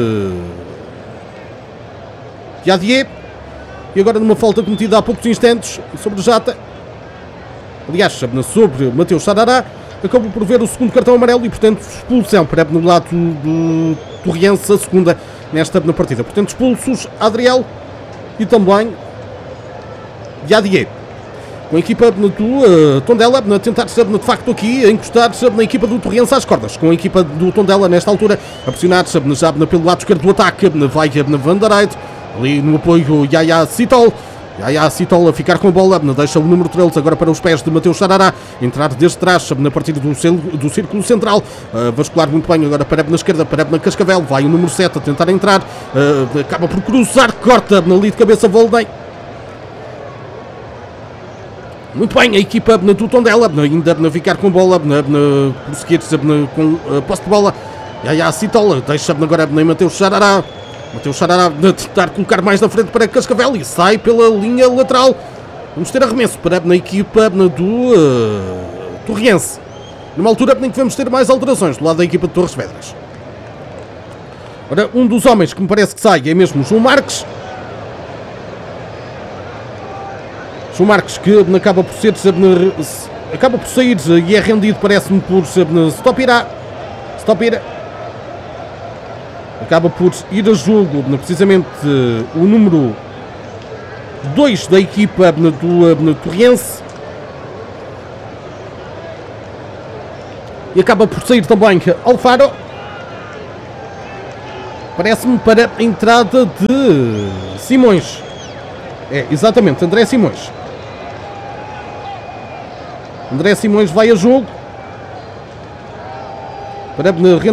Yadier. E agora numa falta cometida há poucos instantes sobre Jata, aliás, sobre Mateus Sarará, acabou por ver o segundo cartão amarelo e, portanto, expulsão para no lado do Torrense, a segunda nesta partida. Portanto, expulsos Adriel e também Yadier. Com a equipa do Tondela a tentar de facto aqui a encostar na equipa do Torrense às cordas. Com a equipa do Tondela nesta altura a pressionar já pelo lado esquerdo do ataque. Vai na Vandareide, ali no apoio Yaya Citol. A Citola a ficar com a bola, deixa o número 13 agora para os pés de Mateus Xarará, entrar desde trás na partida do círculo central, vascular muito bem agora para na esquerda, para na Cascavel, vai o número 7 a tentar entrar, acaba por cruzar, corta ali de cabeça Volney. Muito bem, a equipa do Tondela, ainda a ficar com a bola, prosseguir com a posse de bola. A Citola deixa agora Mateus Xarará. Mateus Xarará a tentar colocar mais na frente para Cascavel e sai pela linha lateral. Vamos ter arremesso para a equipa do Torriense. Numa altura em que vamos ter mais alterações do lado da equipa de Torres Vedras. Ora, um dos homens que me parece que sai é mesmo João Marques. João Marques que acaba por sair e é rendido, parece-me, por Stopira. Acaba por ir a jogo precisamente o número 2 da equipa do Torriense. E acaba por sair também Alfaro. Parece-me para a entrada de Simões. É, exatamente, André Simões. André Simões vai a jogo para